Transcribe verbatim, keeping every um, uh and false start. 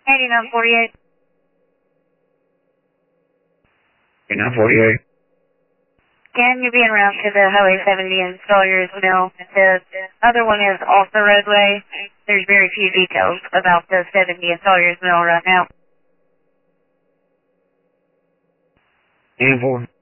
eighty-nine forty-eight. eighty-nine forty-eight. Can you be en route to the Highway seventy in Sawyer's Mill? The other one is off the roadway. There's very few details about the seventy in Sawyer's Mill right now. And four.